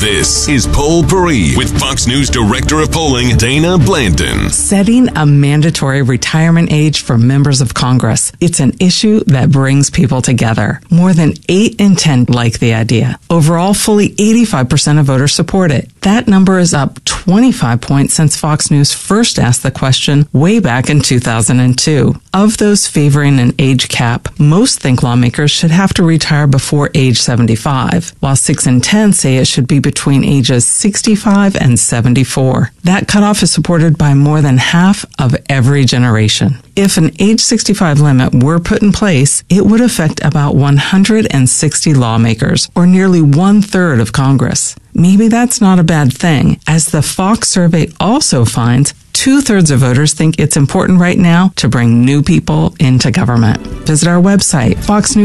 This is Poll Paris with Fox News Director of Polling, Dana Blanton. Setting a mandatory retirement age for members of Congress. It's an issue that brings people together. More than 8 in 10 like the idea. Overall, fully 85% of voters support it. That number is up 25 points since Fox News first asked the question way back in 2002. Of those favoring an age cap, most think lawmakers should have to retire before age 75, while 6 in 10 say it should be between ages 65 and 74. That cutoff is supported by more than half of every generation. If an age 65 limit were put in place, it would affect about 160 lawmakers, or nearly 1/3 of Congress. Maybe that's not a bad thing, as the Fox survey also finds 2/3 of voters think it's important right now to bring new people into government. Visit our website,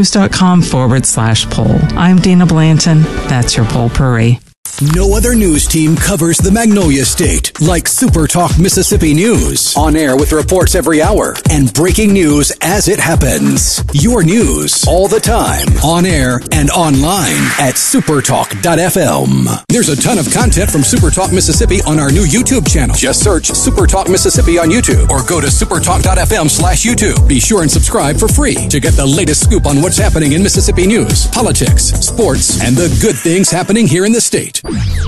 foxnews.com/poll. I'm Dana Blanton. That's your Poll Paris. No other news team covers the Magnolia State like Super Talk Mississippi News. On air with reports every hour and breaking news as it happens. Your news all the time. On air and online at supertalk.fm. There's a ton of content from Super Talk Mississippi on our new YouTube channel. Just search Super Talk Mississippi on YouTube or go to supertalk.fm/YouTube. Be sure and subscribe for free to get the latest scoop on what's happening in Mississippi news, politics, sports, and the good things happening here in the state.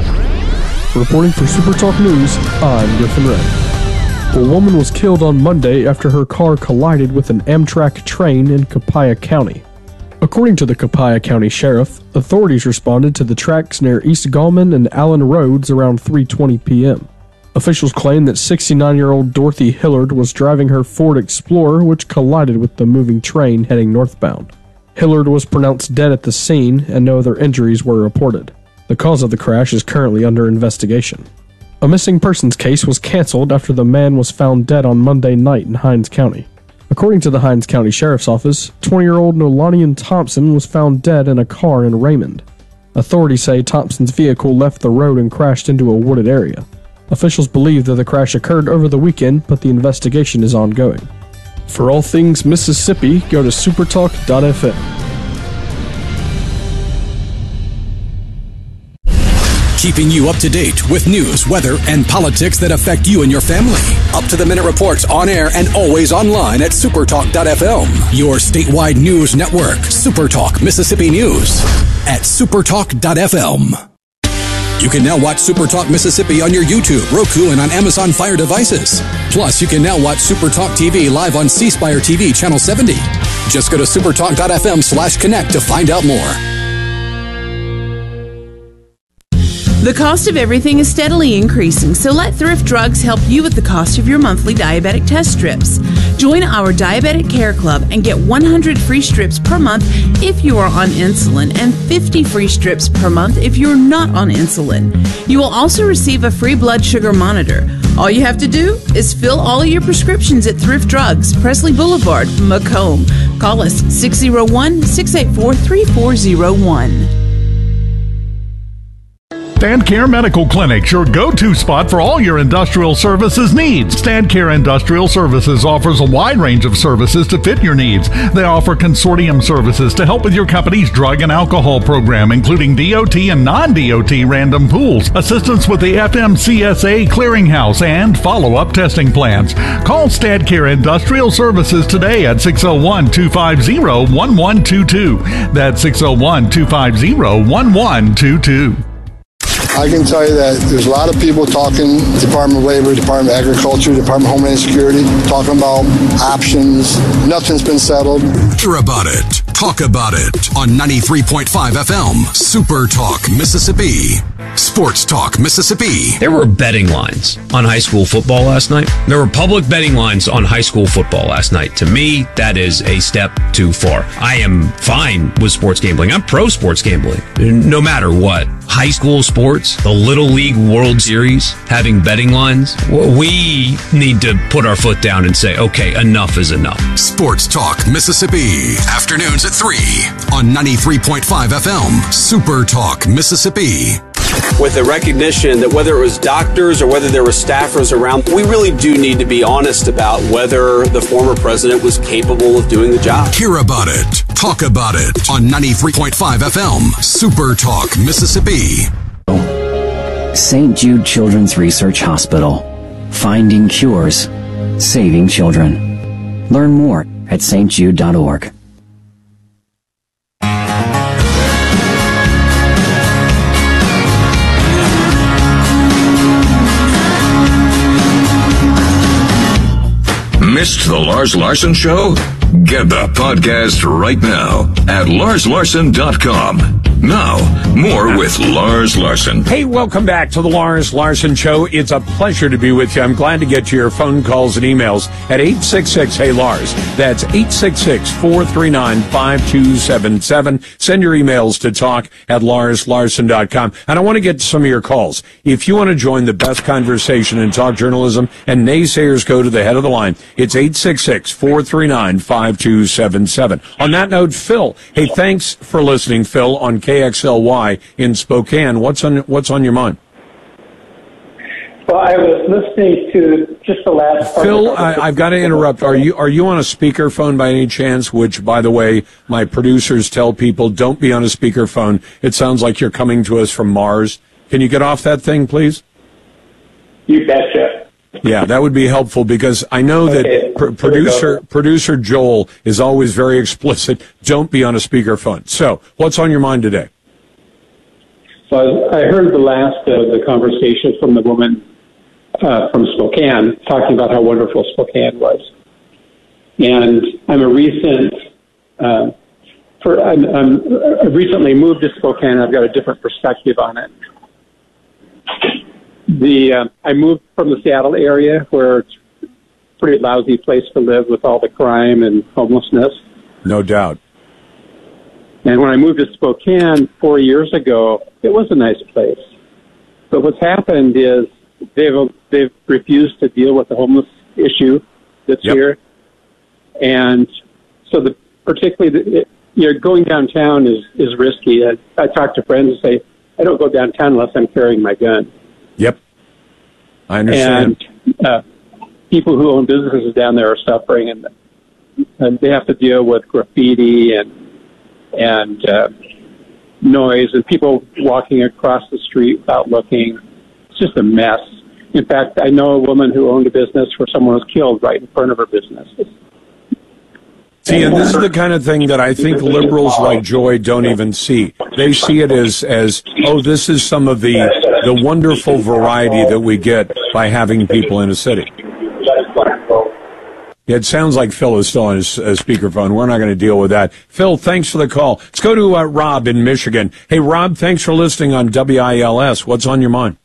Reporting for Super Talk News, I'm Griffin Ray. A woman was killed on Monday after her car collided with an Amtrak train in Copiah County. According to the Copiah County Sheriff, authorities responded to the tracks near East Gallman and Allen Roads around 3:20 p.m. Officials claim that 69-year-old Dorothy Hillard was driving her Ford Explorer, which collided with the moving train heading northbound. Hillard was pronounced dead at the scene, and no other injuries were reported. The cause of the crash is currently under investigation. A missing persons case was canceled after the man was found dead on Monday night in Hinds County. According to the Hinds County Sheriff's Office, 20-year-old Nolanian Thompson was found dead in a car in Raymond. Authorities say Thompson's vehicle left the road and crashed into a wooded area. Officials believe that the crash occurred over the weekend, but the investigation is ongoing. For all things Mississippi, go to supertalk.fm. Keeping you up to date with news, weather, and politics that affect you and your family. Up-to-the-minute reports on air and always online at supertalk.fm. Your statewide news network, Supertalk Mississippi News at supertalk.fm. You can now watch Supertalk Mississippi on your YouTube, Roku, and on Amazon Fire devices. Plus, you can now watch Supertalk TV live on C Spire TV Channel 70. Just go to supertalk.fm/connect to find out more. The cost of everything is steadily increasing, so let Thrift Drugs help you with the cost of your monthly diabetic test strips. Join our Diabetic Care Club and get 100 free strips per month if you are on insulin and 50 free strips per month if you're not on insulin. You will also receive a free blood sugar monitor. All you have to do is fill all of your prescriptions at Thrift Drugs, Presley Boulevard, Macomb. Call us 601-684-3401. StandCare Medical Clinic, your go-to spot for all your industrial services needs. StandCare Industrial Services offers a wide range of services to fit your needs. They offer consortium services to help with your company's drug and alcohol program, including DOT and non-DOT random pools, assistance with the FMCSA clearinghouse, and follow-up testing plans. Call StandCare Industrial Services today at 601-250-1122. That's 601-250-1122. I can tell you that there's a lot of people talking, Department of Labor, Department of Agriculture, Department of Homeland Security, talking about options. Nothing's been settled. Hear about it. Talk about it on 93.5 FM, Super Talk Mississippi. Sports Talk Mississippi. There were betting lines on high school football last night. There were public betting lines on high school football last night. To me, that is a step too far. I am fine with sports gambling. I'm pro sports gambling, no matter what. High school sports, the Little League World Series, having betting lines, we need to put our foot down and say, okay, enough is enough. Sports Talk Mississippi. Afternoons at 3 on 93.5 FM, Super Talk Mississippi. With the recognition that whether it was doctors or whether there were staffers around, we really do need to be honest about whether the former president was capable of doing the job. Hear about it. Talk about it on 93.5 FM, Super Talk Mississippi. St. Jude Children's Research Hospital. Finding cures, saving children. Learn more at stjude.org. Missed the Lars Larson Show? Get the podcast right now at larslarson.com. Now, more with Lars Larson. Hey, welcome back to the Lars Larson Show. It's a pleasure to be with you. I'm glad to get to your phone calls and emails at 866-HEY-LARS. That's 866-439-5277. Send your emails to talk@larslarson.com. And I want to get to some of your calls. If you want to join the best conversation in talk journalism and naysayers go to the head of the line, it's 866-439-5277. On that note, Phil. Hey, thanks for listening, Phil, on KXLY in Spokane. What's on your mind? Well, I was listening to just the last part. Phil, I've got to interrupt. Are you on a speakerphone by any chance? Which, by the way, my producers tell people don't be on a speakerphone. It sounds like you're coming to us from Mars. Can you get off that thing, please? You betcha. Yeah, that would be helpful because I know that producer Joel is always very explicit. Don't be on a speakerphone. So, what's on your mind today? So I heard the last of the conversation from the woman from Spokane talking about how wonderful Spokane was, and I'm I recently moved to Spokane. I've got a different perspective on it. I moved from the Seattle area where it's a pretty lousy place to live with all the crime and homelessness. No doubt. And when I moved to Spokane 4 years ago, it was a nice place. But what's happened is they've refused to deal with the homeless issue that's here. And so particularly going downtown is risky. I talk to friends and say, I don't go downtown unless I'm carrying my gun. Yep. I understand. And people who own businesses down there are suffering, and they have to deal with graffiti and noise and people walking across the street without looking. It's just a mess. In fact, I know a woman who owned a business where someone was killed right in front of her business. See, and this is the kind of thing that I think liberals like Joy don't even see. They see it as this is some of the wonderful variety that we get by having people in a city. It sounds like Phil is still on his speakerphone. We're not going to deal with that. Phil, thanks for the call. Let's go to Rob in Michigan. Hey, Rob, thanks for listening on WILS. What's on your mind?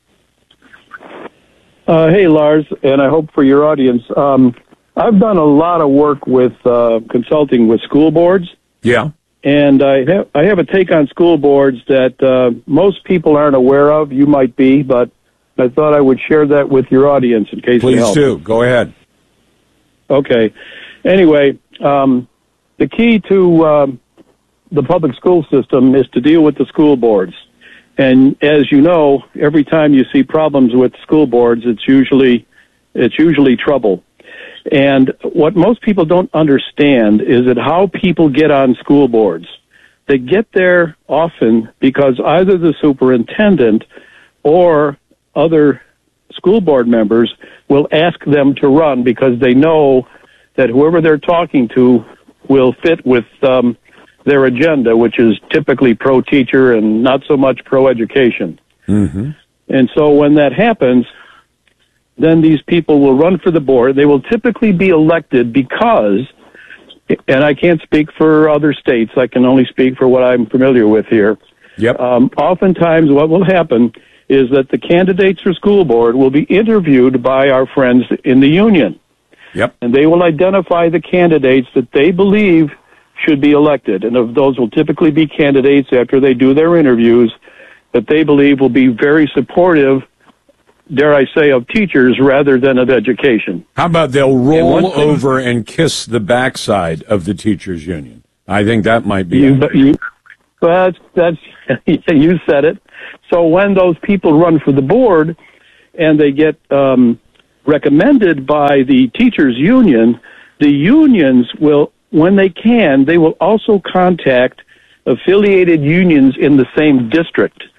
Hey, Lars, and I hope for your audience. I've done a lot of work with consulting with school boards. Yeah. And I have a take on school boards that most people aren't aware of. You might be, but I thought I would share that with your audience in case it helps. Please do. Go ahead. Okay. Anyway, the key to the public school system is to deal with the school boards. And as you know, every time you see problems with school boards, it's usually trouble. And what most people don't understand is that how people get on school boards. They get there often because either the superintendent or other school board members will ask them to run because they know that whoever they're talking to will fit with their agenda, which is typically pro-teacher and not so much pro-education. Mm-hmm. And so when that happens, then these people will run for the board. They will typically be elected because, and I can't speak for other states, I can only speak for what I'm familiar with here. Yep. Oftentimes what will happen is that the candidates for school board will be interviewed by our friends in the union. Yep. And they will identify the candidates that they believe should be elected. And of those will typically be candidates after they do their interviews that they believe will be very supportive, dare I say, of teachers rather than of education. How about they'll roll over and kiss the backside of the teachers' union? I think that might be that's you said it. So when those people run for the board and they get recommended by the teachers' union, the unions will, when they can, they will also contact affiliated unions in the same district. Yep.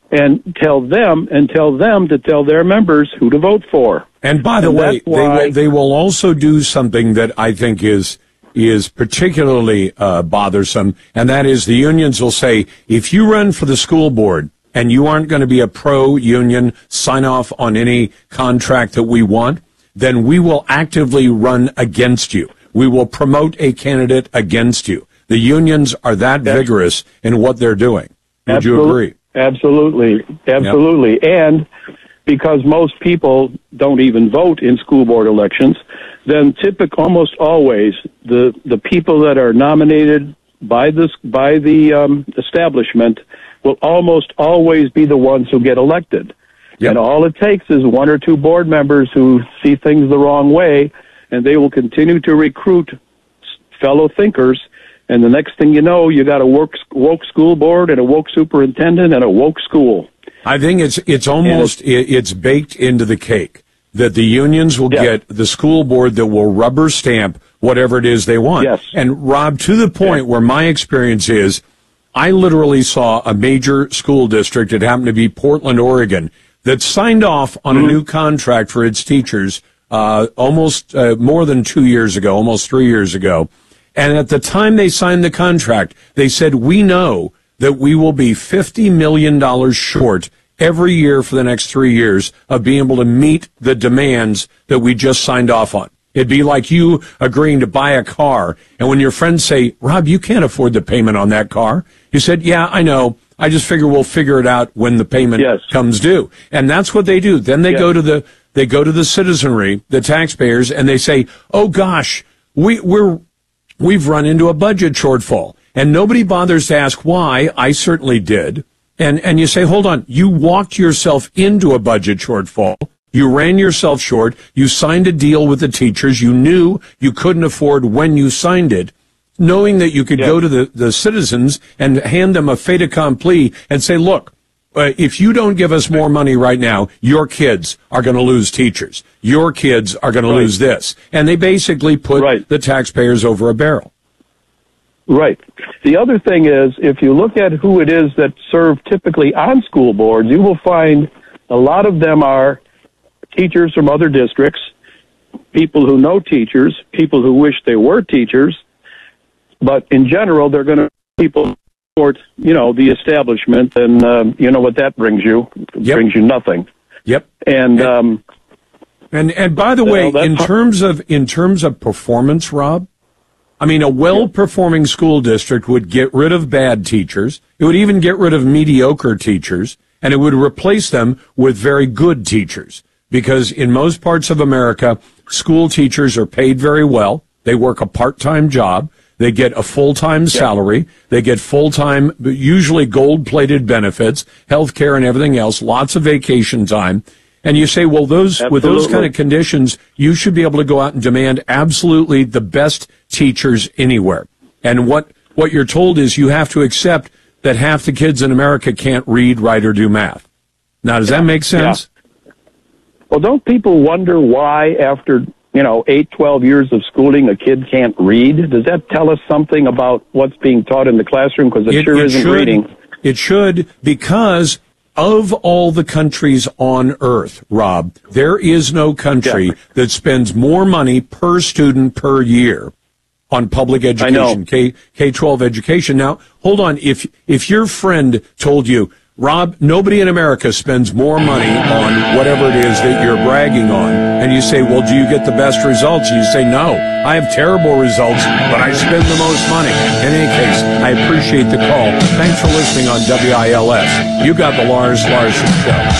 and tell them to tell their members who to vote for. And by the way, they will also do something that I think is particularly bothersome, and that is the unions will say, if you run for the school board and you aren't going to be a pro-union, sign off on any contract that we want, then we will actively run against you. We will promote a candidate against you. The unions are that vigorous in what they're doing. Would you agree? Absolutely. Yep. And because most people don't even vote in school board elections, then almost always the people that are nominated by the establishment will almost always be the ones who get elected. Yep. And all it takes is one or two board members who see things the wrong way, and they will continue to recruit fellow thinkers. And the next thing you know, you got a woke school board and a woke superintendent and a woke school. I think it's almost it's baked into the cake that the unions will get the school board that will rubber stamp whatever it is they want. Yes. And Rob, to the point where my experience is, I literally saw a major school district, it happened to be Portland, Oregon, that signed off on a new contract for its teachers almost more than 2 years ago, almost 3 years ago. And at the time they signed the contract, they said, we know that we will be $50 million short every year for the next 3 years of being able to meet the demands that we just signed off on. It'd be like you agreeing to buy a car, and when your friends say, Rob, you can't afford the payment on that car, you said, yeah, I know. I just figure we'll figure it out when the payment comes due. And that's what they do. Then they go to the citizenry, the taxpayers, and they say, oh gosh, we've run into a budget shortfall. And nobody bothers to ask why. I certainly did. And you say, hold on, you walked yourself into a budget shortfall. You ran yourself short. You signed a deal with the teachers. You knew you couldn't afford when you signed it, knowing that you could go to the citizens and hand them a fait accompli and say, look, if you don't give us more money right now, your kids are going to lose teachers. Your kids are going to lose this. And they basically put the taxpayers over a barrel. Right. The other thing is, if you look at who it is that serve typically on school boards, you will find a lot of them are teachers from other districts, people who know teachers, people who wish they were teachers, but in general, they're going to people support, the establishment, and you know what that brings you? It brings you nothing. Yep. And by the way, in terms of performance, Rob, I mean, a well-performing school district would get rid of bad teachers. It would even get rid of mediocre teachers, and it would replace them with very good teachers. Because in most parts of America, school teachers are paid very well. They work a part-time job. They get a full-time salary. They get full-time, usually gold-plated benefits, health care and everything else, lots of vacation time. And you say, well, with those kind of conditions, you should be able to go out and demand absolutely the best teachers anywhere. And what you're told is you have to accept that half the kids in America can't read, write, or do math. Now, does that make sense? Yeah. Well, don't people wonder why after 8, 12 years of schooling, a kid can't read? Does that tell us something about what's being taught in the classroom? Because it sure isn't reading. It should, because of all the countries on earth, Rob, there is no country that spends more money per student per year on public education, K-12 education. Now, hold on. If your friend told you, Rob, nobody in America spends more money on whatever it is that you're bragging on, and you say, well, do you get the best results? And you say, no, I have terrible results, but I spend the most money. In any case, I appreciate the call. Thanks for listening on WILS. You got the Lars Larson Show.